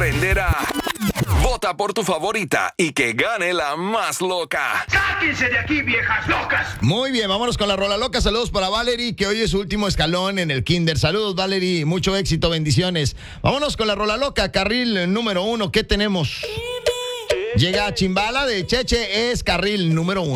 aprender a... Vota por tu favorita y que gane la más loca. ¡Sáquense de aquí, viejas locas! Muy bien, vámonos con la rola loca. Saludos para Valerie, que hoy es su último escalón en el kinder. Saludos, Valerie, mucho éxito, bendiciones. Vámonos con la rola loca, carril número 1. ¿Qué tenemos? Llega Chimbala de Cheche, es carril número 1.